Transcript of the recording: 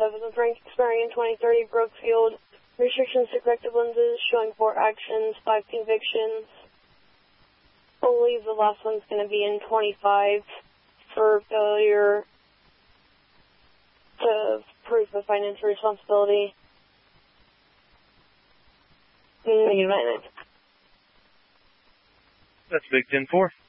7th rank expiring in 2030, Brookfield. Restrictions to corrective lenses, showing 4 actions, 5 convictions. I believe the last one's going to be in 25 for failure to prove the financial responsibility. That's Big 10-4.